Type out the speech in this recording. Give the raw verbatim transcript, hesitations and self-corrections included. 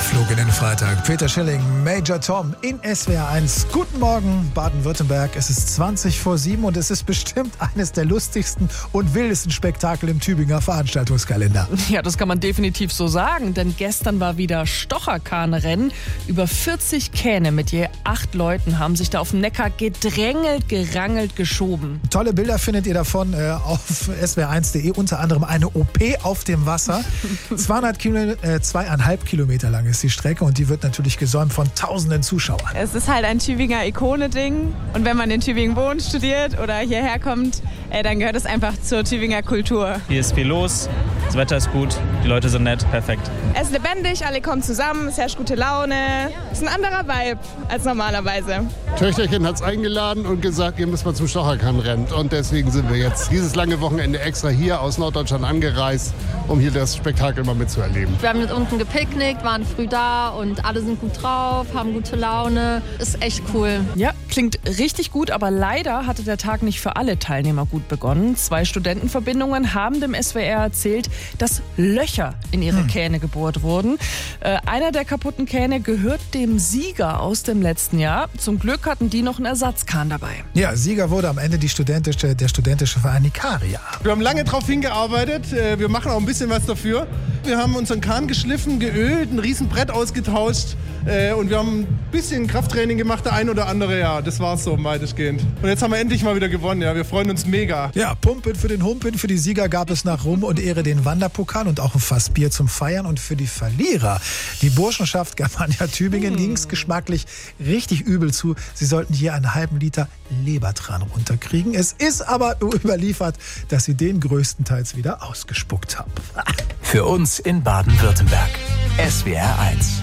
Flug in den Freitag. Peter Schilling, Major Tom in S W R eins. Guten Morgen, Baden-Württemberg. Es ist zwanzig vor sieben und es ist bestimmt eines der lustigsten und wildesten Spektakel im Tübinger Veranstaltungskalender. Ja, das kann man definitiv so sagen, denn gestern war wieder Stocherkahnrennen. Über vierzig Kähne mit je acht Leuten haben sich da auf dem Neckar gedrängelt, gerangelt, geschoben. Tolle Bilder findet ihr davon äh, auf S W R eins punkt de, unter anderem eine O P auf dem Wasser. zweihundert Kilo, äh, zweieinhalb Kilometer lang ist die Strecke und die wird natürlich gesäumt von tausenden Zuschauern. Es ist halt ein Tübinger Ikone-Ding und wenn man in Tübingen wohnt, studiert oder hierher kommt, äh, dann gehört es einfach zur Tübinger Kultur. Hier ist viel los, das Wetter ist gut, die Leute sind nett, perfekt. Es ist lebendig, alle kommen zusammen, es herrscht gute Laune. Es ist ein anderer Vibe als normalerweise. Töchterchen hat es eingeladen und gesagt, ihr müsst mal zum Stocherkahnrennen. Und deswegen sind wir jetzt dieses lange Wochenende extra hier aus Norddeutschland angereist, um hier das Spektakel mal mitzuerleben. Wir haben jetzt unten gepicknickt, waren früh da und alle sind gut drauf, haben gute Laune. Ist echt cool. Ja, klingt richtig gut, aber leider hatte der Tag nicht für alle Teilnehmer gut begonnen. Zwei Studentenverbindungen haben dem S W R erzählt, dass Löcher in ihre hm. Kähne gebohrt wurden. Äh, einer der kaputten Kähne gehört dem Sieger aus dem letzten Jahr. Zum Glück hatten die noch einen Ersatzkahn dabei. Ja, Sieger wurde am Ende die studentische, der studentische Verein Ikaria. Wir haben lange darauf hingearbeitet. Wir machen auch ein bisschen was dafür. Wir haben unseren Kahn geschliffen, geölt, ein riesen Brett ausgetauscht und wir haben ein bisschen Krafttraining gemacht, der ein oder andere, ja, das war's so weitestgehend. Und jetzt haben wir endlich mal wieder gewonnen, ja, wir freuen uns mega. Ja, Pumpen für den Humpen, für die Sieger gab es nach Ruhm und Ehre den Wanderpokal und auch ein Fass Bier zum Feiern und für die Verlierer, die Burschenschaft Germania Tübingen, mm. ging es geschmacklich richtig übel zu. Sie sollten hier einen halben Liter Lebertran runterkriegen. Es ist aber überliefert, dass sie den größtenteils wieder ausgespuckt haben. Für uns in Baden-Württemberg. S W R eins.